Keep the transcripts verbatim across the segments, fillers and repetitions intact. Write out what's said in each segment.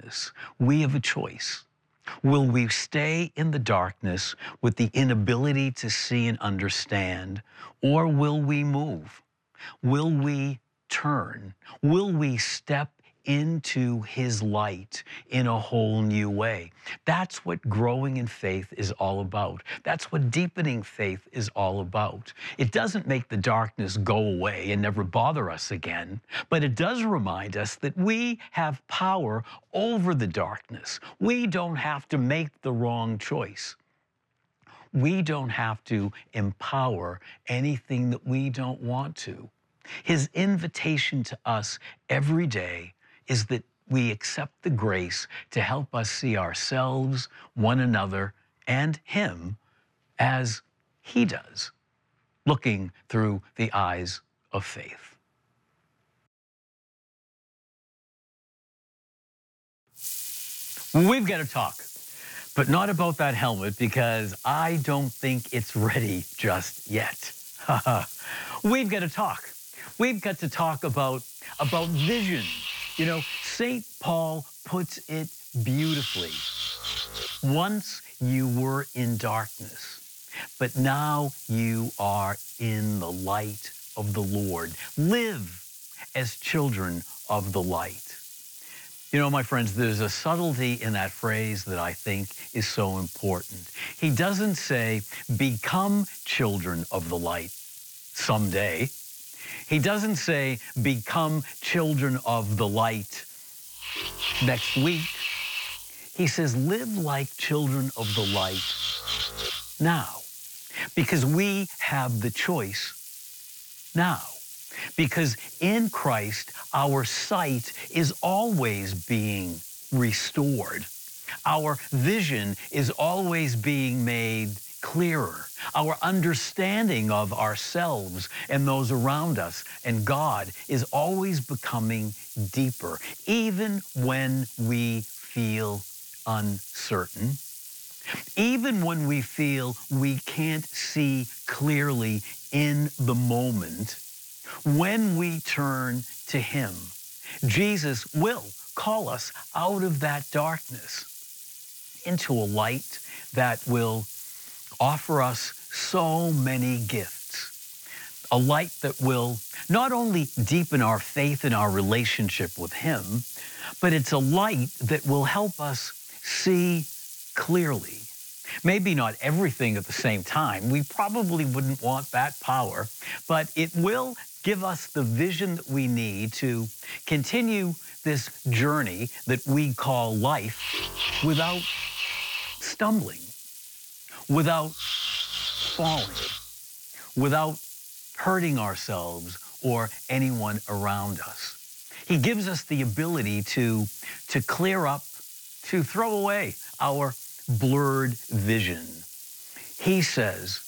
darkness, we have a choice. Will we stay in the darkness with the inability to see and understand, or will we move? Will we turn? Will we step into his light in a whole new way? That's what growing in faith is all about. That's what deepening faith is all about. It doesn't make the darkness go away and never bother us again, but it does remind us that we have power over the darkness. We don't have to make the wrong choice. We don't have to empower anything that we don't want to. His invitation to us every day is that we accept the grace to help us see ourselves, one another, and him as he does, looking through the eyes of faith. We've got to talk, but not about that helmet, because I don't think it's ready just yet. We've got to talk. We've got to talk about, about vision. You know, Saint Paul puts it beautifully. Once you were in darkness, but now you are in the light of the Lord. Live as children of the light. You know, my friends, there's a subtlety in that phrase that I think is so important. He doesn't say, become children of the light someday. He doesn't say, become children of the light next week. He says, live like children of the light now, because we have the choice now. Because in Christ, our sight is always being restored. Our vision is always being made clearer. Our understanding of ourselves and those around us and God is always becoming deeper, even when we feel uncertain, even when we feel we can't see clearly in the moment. When we turn to him, Jesus will call us out of that darkness into a light that will offer us so many gifts. A light that will not only deepen our faith in our relationship with him, but it's a light that will help us see clearly. Maybe not everything at the same time. We probably wouldn't want that power, but it will give us the vision that we need to continue this journey that we call life without stumbling, without falling, without hurting ourselves or anyone around us. He gives us the ability to, to clear up, to throw away our blurred vision. He says,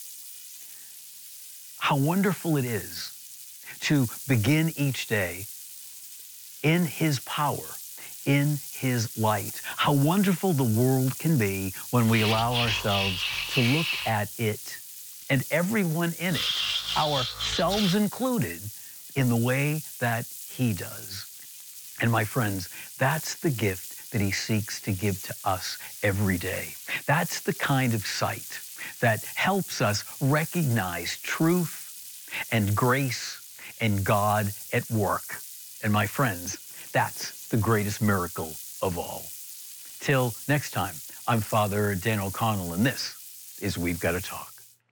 how wonderful it is to begin each day in his power, in his light. How wonderful the world can be when we allow ourselves to look at it and everyone in it, ourselves included, in the way that he does. And my friends, that's the gift that he seeks to give to us every day. That's the kind of sight that helps us recognize truth and grace and God at work. And my friends, that's the greatest miracle of all. Till next time, I'm Father Dan O'Connell, and this is We've Got to Talk.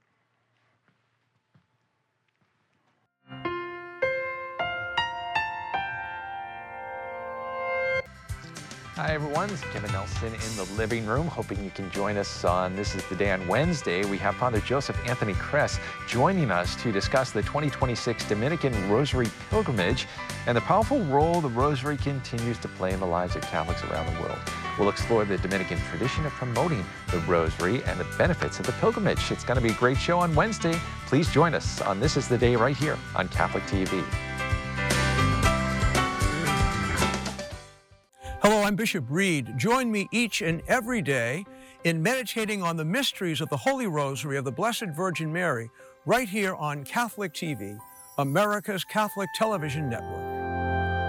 Hi everyone, it's Kevin Nelson in the living room, hoping you can join us on This is the Day on Wednesday. We have Father Joseph Anthony Kress joining us to discuss the twenty twenty-six Dominican Rosary Pilgrimage and the powerful role the Rosary continues to play in the lives of Catholics around the world. We'll explore the Dominican tradition of promoting the Rosary and the benefits of the pilgrimage. It's going to be a great show on Wednesday. Please join us on This is the Day right here on Catholic T V. Hello, I'm Bishop Reed. Join me each and every day in meditating on the mysteries of the Holy Rosary of the Blessed Virgin Mary right here on Catholic T V, America's Catholic television network.